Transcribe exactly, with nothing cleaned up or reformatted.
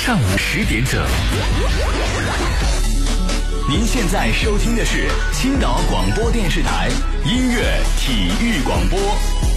上午十点整。您现在收听的是青岛广播电视台音乐体育广播。